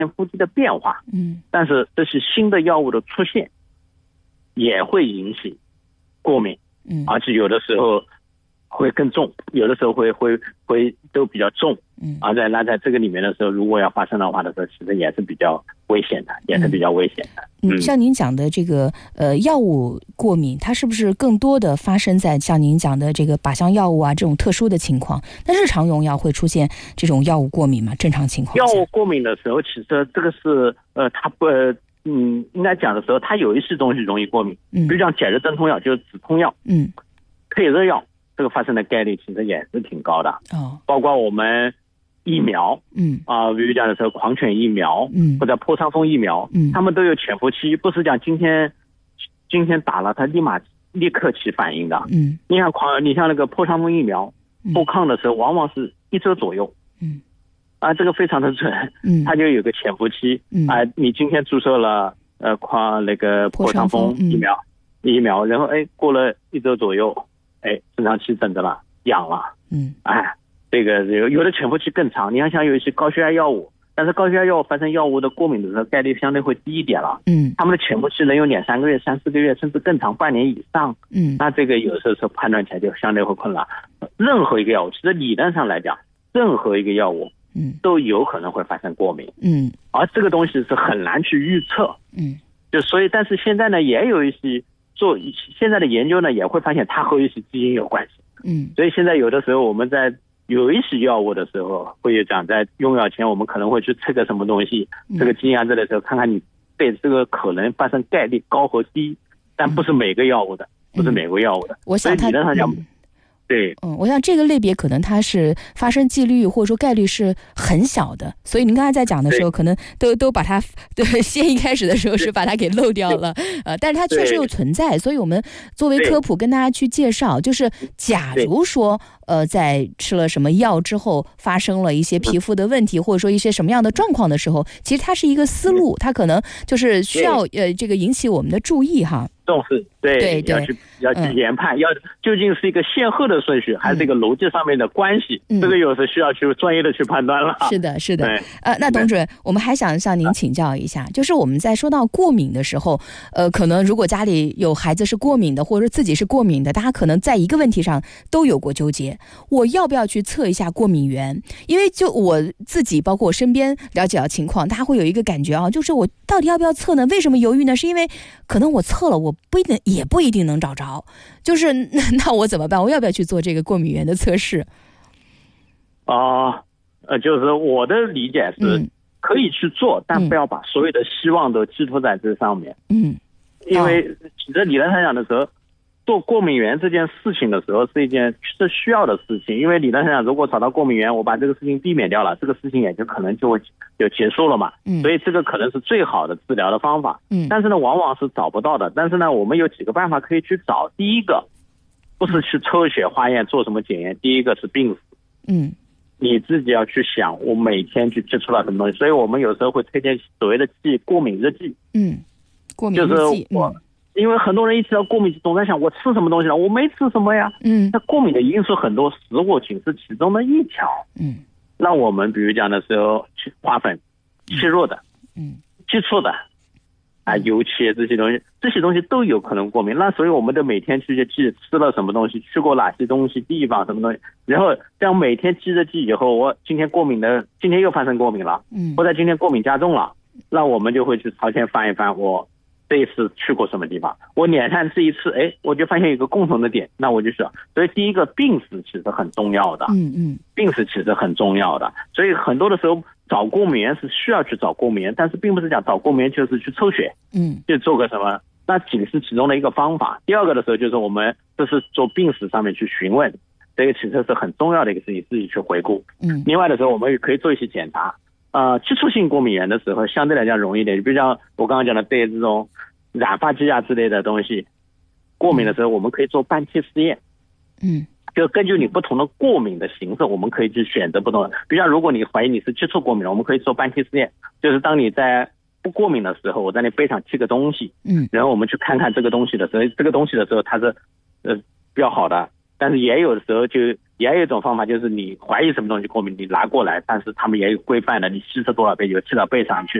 潜伏期的变化，但是这些新的药物的出现也会引起过敏，而且有的时候会更重，有的时候会都比较重，而在这个里面的时候，如果要发生的话的时候，其实也是比较危险的， 像您讲的这个药物过敏，它是不是更多的发生在像您讲的这个靶向药物啊这种特殊的情况？那日常用药会出现这种药物过敏吗？正常情况下， 药物过敏的时候，其实这个是它不应该讲的时候，它有一些东西容易过敏，比如讲解热镇痛药，就是止痛药，退热药，这个发生的概率其实也是挺高的。包括我们疫苗，比如讲的时候狂犬疫苗，或者破伤风疫苗，他们都有潜伏期，不是讲今天打了它立刻起反应的。你像那个破伤风疫苗，后抗的时候往往是1周左右。这个非常的准，它就有个潜伏期。你今天注射了那个破伤风疫苗，然后过了1周左右，正常期等着了，痒了，这个有的潜伏期更长。你像有一些高血压药物，但是高血压药物发生药物的过敏的时候，概率相对会低一点了。他们的潜伏期能有2-3个月、3-4个月，甚至更长，半年以上。那这个有时候判断起来就相对会困难。任何一个药物，其实理论上来讲，任何一个药物都有可能会发生过敏，而这个东西是很难去预测，所以，但是现在呢，也有一些现在的研究呢，也会发现它和一些基因有关系，所以现在有的时候我们在有一些药物的时候，会讲在用药前，我们可能会去测个什么东西，这个基因这的时候，看看你对这个可能发生概率高和低，但不是每个药物的， 我想所以理论上讲。对， 我想这个类别可能它是发生几率或者说概率是很小的，所以您刚才在讲的时候，可能都把它先一开始的时候是把它给漏掉了，但是它确实又存在，所以我们作为科普跟大家去介绍，就是假如说在吃了什么药之后发生了一些皮肤的问题，或者说一些什么样的状况的时候，其实它是一个思路，它可能就是需要这个引起我们的注意哈。 重视，对，要去研判，要究竟是一个先后的顺序，还是一个逻辑上面的关系，这个有时需要去专业的去判断了。 是的。那董主任，我们还想向您请教一下，就是我们在说到过敏的时候，可能如果家里有孩子是过敏的，或者说自己是过敏的，大家可能在一个问题上都有过纠结，我要不要去测一下过敏源？因为就我自己，包括我身边了解到情况，他会有一个感觉就是我到底要不要测呢？为什么犹豫呢？是因为可能我测了，我也不一定能找着，就是那我怎么办？我要不要去做这个过敏源的测试？ 就是我的理解是可以去做，但不要把所有的希望都寄托在这上面。因为其实理论上讲的时候，做过敏源这件事情的时候是一件是需要的事情，因为理论上讲，如果找到过敏源，我把这个事情避免掉了，这个事情也就可能就结束了嘛。所以这个可能是最好的治疗的方法。但是呢，往往是找不到的。但是呢，我们有几个办法可以去找。第一个，不是去抽血化验做什么检验，第一个是病史。你自己要去想，我每天去接触到什么东西。所以我们有时候会推荐所谓的过敏日记。 过敏日记。 就是因为很多人一提到过敏总在想我吃什么东西了，我没吃什么呀。那过敏的因素很多，食物仅是其中的一条。那我们比如讲的时候，花粉、气弱的、接触的油漆这些东西都有可能过敏。那所以我们得每天去记吃了什么东西，去过哪些东西地方什么东西，然后这样每天记着记以后，我今天又发生过敏了，或者今天过敏加重了，那我们就会去朝前翻一翻，我这一次去过什么地方，我连看这一次我就发现有一个共同的点，那我就说，所以第一个病史其实很重要的。病史其实很重要的，所以很多的时候找过敏源是需要去找过敏源，但是并不是讲找过敏源就是去抽血，就做个什么，那仅是其中的一个方法。第二个的时候就是我们这是做病史上面去询问，这个其实是很重要的一个事情，自己去回顾。另外的时候我们也可以做一些检查。接触性过敏源的时候相对来讲容易一点，比如像我刚刚讲的对这种染发剂之类的东西过敏的时候，我们可以做半体试验。就根据你不同的过敏的形式，我们可以去选择不同的。比如像如果你怀疑你是接触过敏了，我们可以做半体试验，就是当你在不过敏的时候，我在你背上贴个东西，然后我们去看看这个东西的时候，它是比较好的， 但是也有的时候也有一种方法，就是你怀疑什么东西过敏，你拿过来，但是他们也有规范的，你稀释多少杯就稀到杯上去。